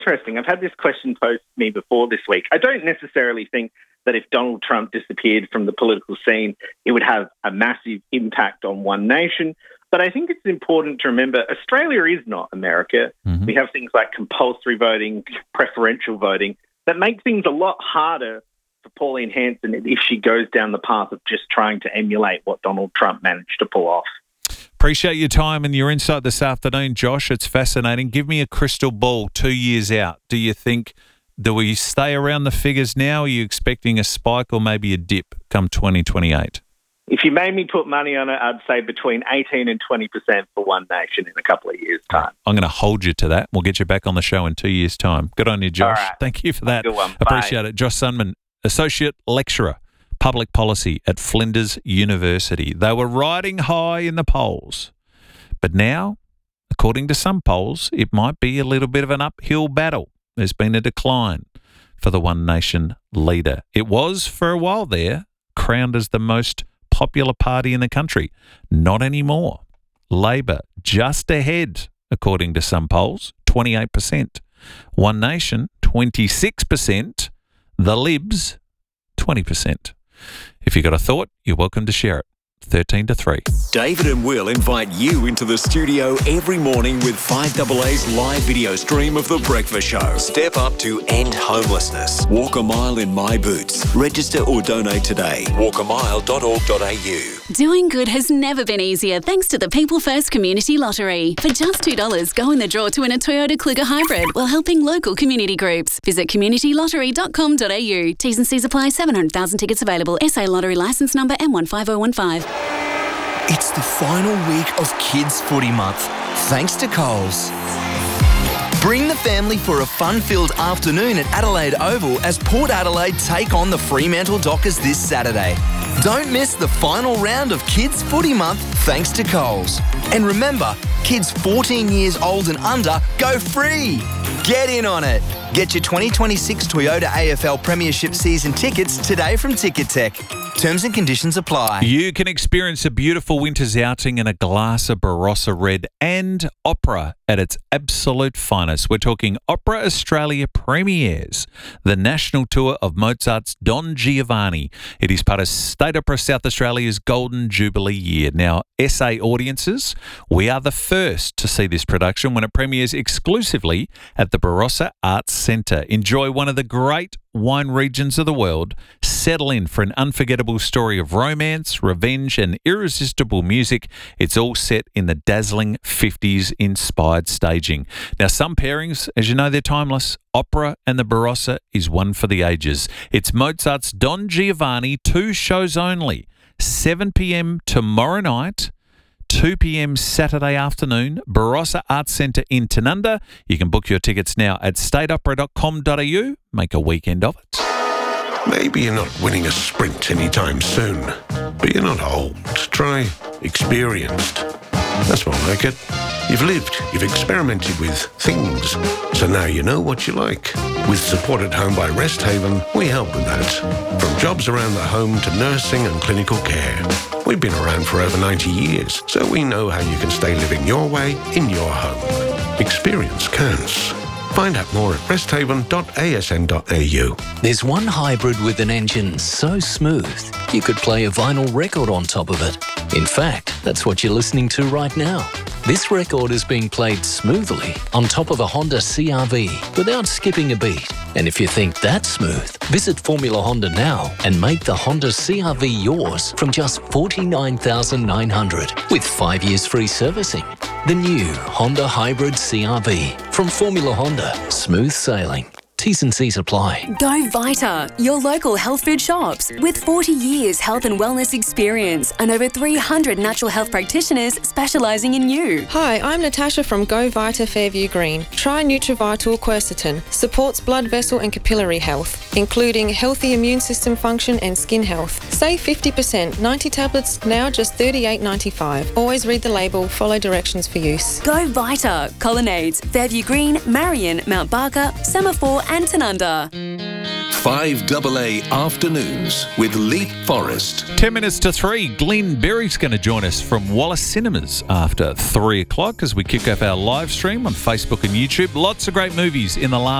interesting. I've had this question posed to me before this week. I don't necessarily think that if Donald Trump disappeared from the political scene, it would have a massive impact on One Nation. But I think it's important to remember Australia is not America. Mm-hmm. We have things like compulsory voting, preferential voting, that make things a lot harder for Pauline Hanson if she goes down the path of just trying to emulate what Donald Trump managed to pull off. Appreciate your time and your insight this afternoon, Josh. It's fascinating. Give me a crystal ball 2 years out. Do we stay around the figures now? Are you expecting a spike or maybe a dip come 2028? If you made me put money on it, I'd say between 18 and 20% for One Nation in a couple of years' time. I'm going to hold you to that. We'll get you back on the show in 2 years' time. Good on you, Josh. All right. Thank you for that. Good one. Appreciate Bye. it. Josh Sundman, Associate Lecturer, Public Policy at Flinders University. They were riding high in the polls. But now, according to some polls, it might be a little bit of an uphill battle. There's been a decline for the One Nation leader. It was, for a while there, crowned as the most popular party in the country. Not anymore. Labor just ahead, according to some polls, 28%. One Nation, 26%. The Libs, 20%. If you got a thought, you're welcome to share it. 13 to 3. David and Will invite you into the studio every morning with 5AA's live video stream of The Breakfast Show. Step up to end homelessness. Walk a mile in my boots. Register or donate today. walkamile.org.au. Doing good has never been easier thanks to the People First Community Lottery. For just $2, go in the draw to win a Toyota Kluger Hybrid while helping local community groups. Visit communitylottery.com.au. T's and C's apply. 700,000 tickets available. SA Lottery licence number M15015. It's the final week of Kids Footy Month, thanks to Coles. Bring the family for a fun-filled afternoon at Adelaide Oval as Port Adelaide take on the Fremantle Dockers this Saturday. Don't miss the final round of Kids Footy Month thanks to Coles. And remember, kids 14 years old and under go free. Get in on it. Get your 2026 Toyota AFL Premiership season tickets today from Ticketek. Terms and conditions apply. You can experience a beautiful winter's outing in a glass of Barossa Red and opera at its absolute finest. We're talking Opera Australia Premieres, the national tour of Mozart's Don Giovanni. It is part of State Opera South Australia's Golden Jubilee year. Now, SA audiences, we are the first to see this production when it premieres exclusively at the Barossa Arts Centre. Enjoy one of the great wine regions of the world. Settle in for an unforgettable story of romance, revenge and irresistible music. It's all set in the dazzling 50s inspired staging. Now, some pairings, as you know, they're timeless. Opera and the Barossa is one for the ages. It's Mozart's Don Giovanni, 2 shows only. 7 p.m. tomorrow night, 2 p.m. Saturday afternoon, Barossa Arts Centre in Tanunda. You can book your tickets now at stateopera.com.au. Make a weekend of it. Maybe you're not winning a sprint anytime soon, but you're not old. Try experienced. That's more like it. You've lived, you've experimented with things, so now you know what you like. With support at home by Rest Haven, we help with that. From jobs around the home to nursing and clinical care. We've been around for over 90 years, so we know how you can stay living your way in your home. Experience counts. Find out more at resthaven.asn.au. There's one hybrid with an engine so smooth, you could play a vinyl record on top of it. In fact, that's what you're listening to right now. This record is being played smoothly on top of a Honda CR-V without skipping a beat. And if you think that's smooth, visit Formula Honda now and make the Honda CR-V yours from just $49,900 with 5 years free servicing. The new Honda Hybrid CR-V from Formula Honda. Smooth sailing. T's and C's apply. Go Vita, your local health food shops. With 40 years health and wellness experience and over 300 natural health practitioners specialising in you. Hi, I'm Natasha from Go Vita Fairview Green. Try Nutrivital Quercetin. Supports blood vessel and capillary health, including healthy immune system function and skin health. Save 50%. 90 tablets, now just $38.95. Always read the label, follow directions for use. Go Vita, Colonnades, Fairview Green, Marion, Mount Barker, Semaphore and Tanunda. 5AA Afternoons with Leap Forest. 10 minutes to 3. Glenn Berry's going to join us from Wallace Cinemas after 3 o'clock as we kick off our live stream on Facebook and YouTube. Lots of great movies in the last